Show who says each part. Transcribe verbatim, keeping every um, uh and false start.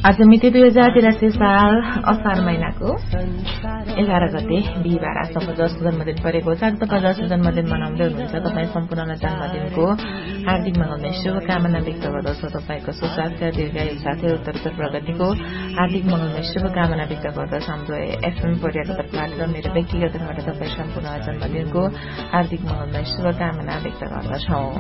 Speaker 1: आज मिति दुई हजार तिरासी साल असार महिनाको एघार गते बिहिबार आजको जन्मदिन परेको छ। तपाईँ जसको जन्मदिन मनाउँदै हुनुहुन्छ तपाईँ सम्पूर्ण जन्मदिनको हार्दिक मङ्गलमय शुभकामना व्यक्त गर्दछौ। तपाईँको सुस्वास्थ्य दीर्घायु साथै उत्तरोत्तर प्रगतिको हार्दिक मङ्गलमय शुभकामना व्यक्त गर्दछ। हाम्रो एफएम परिवारको तर्फबाट र मेरो व्यक्तिगत तर्फबाट तपाईँ सम्पूर्ण जन्मदिनको हार्दिक मङ्गलमय शुभकामना व्यक्त गर्दछौ।